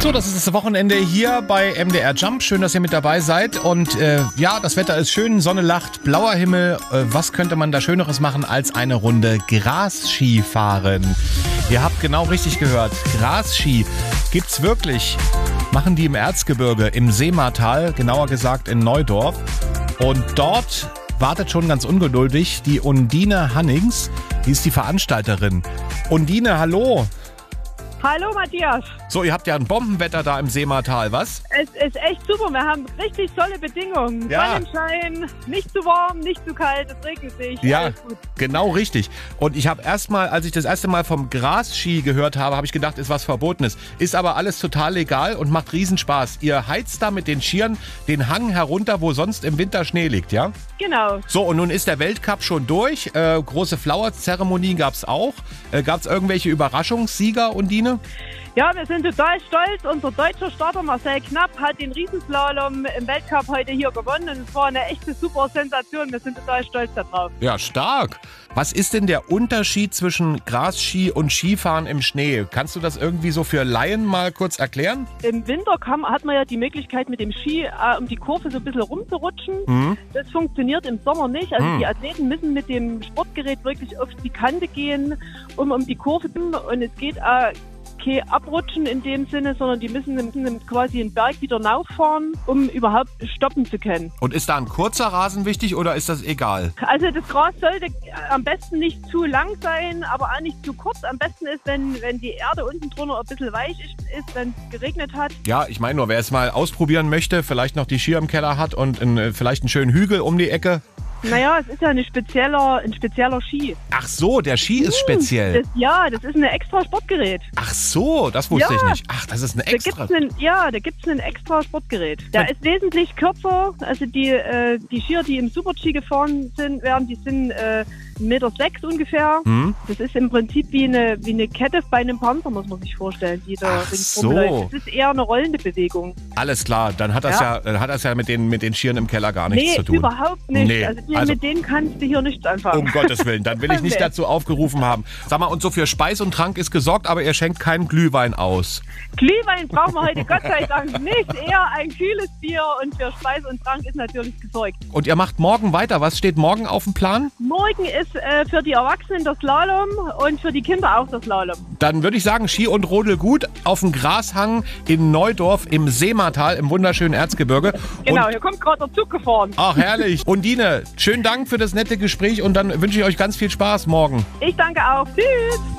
So, das ist das Wochenende hier bei MDR Jump. Schön, dass ihr mit dabei seid. Und ja, das Wetter ist schön, Sonne lacht, blauer Himmel. Was könnte man da Schöneres machen als eine Runde Grasski fahren? Ihr habt genau richtig gehört. Grasski gibt's wirklich. Machen die im Erzgebirge, im Seematal, genauer gesagt in Neudorf. Und dort wartet schon ganz ungeduldig die Undine Hannings. Die ist die Veranstalterin. Undine, hallo. Hallo Matthias. So, ihr habt ja ein Bombenwetter da im Seematal, was? Es ist echt super, wir haben richtig tolle Bedingungen. Ja. Sonnenschein, nicht zu warm, nicht zu kalt, es regnet sich. Ja, alles gut. genau richtig. Und ich habe erstmal, als ich das erste Mal vom Grasski gehört habe, habe ich gedacht, ist was Verbotenes. Ist aber alles total legal und macht Riesenspaß. Ihr heizt da mit den Skiern den Hang herunter, wo sonst im Winter Schnee liegt, ja? Genau. So, und nun ist der Weltcup schon durch. Große Flower-Zeremonie gab es auch. Gab es irgendwelche Überraschungssieger, Undine? Ja, wir sind total stolz. Unser deutscher Starter Marcel Knapp hat den Riesenslalom im Weltcup heute hier gewonnen. Und es war eine echte super Sensation. Wir sind total stolz darauf. Ja, stark. Was ist denn der Unterschied zwischen Grasski und Skifahren im Schnee? Kannst du das irgendwie so für Laien mal kurz erklären? Im Winter hat man ja die Möglichkeit, mit dem Ski um die Kurve so ein bisschen rumzurutschen. Mhm. Das funktioniert im Sommer nicht. Also die Athleten müssen mit dem Sportgerät wirklich auf die Kante gehen, um die Kurve zu kommen. Und es geht kein Abrutschen in dem Sinne, sondern die müssen quasi den Berg wieder rauffahren, um überhaupt stoppen zu können. Und ist da ein kurzer Rasen wichtig oder ist das egal? Also das Gras sollte am besten nicht zu lang sein, aber auch nicht zu kurz. Am besten ist, wenn die Erde unten drunter ein bisschen weich ist, wenn es geregnet hat. Ja, ich meine nur, wer es mal ausprobieren möchte, vielleicht noch die Skier im Keller hat und vielleicht einen schönen Hügel um die Ecke. Naja, es ist ja ein spezieller Ski. Ach so, der Ski ist speziell. Das ist ein extra Sportgerät. Ach so, das wusste ich nicht. Ach, das ist ein extra. Da gibt's ein extra Sportgerät. Der ist wesentlich kürzer. Also die Skier, die im Super-G gefahren werden, die sind 1,6 Meter ungefähr. Das ist im Prinzip wie eine Kette bei einem Panzer, muss man sich vorstellen, die da rumläuft. Das ist eher eine rollende Bewegung. Alles klar, dann hat das ja mit den Skiern im Keller gar nichts zu tun. Nee, überhaupt nicht. Nee. Also mit denen kannst du hier nichts anfangen. Um Gottes Willen, dann will ich nicht dazu aufgerufen haben. Sag mal, und so für Speis und Trank ist gesorgt, aber ihr schenkt keinen Glühwein aus. Glühwein brauchen wir heute Gott sei Dank nicht. Eher ein kühles Bier und für Speis und Trank ist natürlich gesorgt. Und ihr macht morgen weiter. Was steht morgen auf dem Plan? Morgen ist für die Erwachsenen der Slalom und für die Kinder auch der Slalom. Dann würde ich sagen, Ski und Rodel gut auf dem Grashang in Neudorf im Seematal im wunderschönen Erzgebirge. Genau, hier kommt gerade der Zug gefahren. Ach, herrlich. Undine, schönen Dank für das nette Gespräch und dann wünsche ich euch ganz viel Spaß morgen. Ich danke auch. Tschüss.